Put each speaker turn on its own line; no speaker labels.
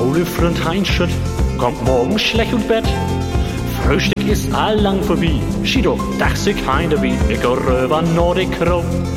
Ole Freund Heinschütt kommt morgen schlecht und Bett. Frühstück ist allang vorbei. Schied doch, dach sich heim dabei. Ich geh rüber Nordic Crow.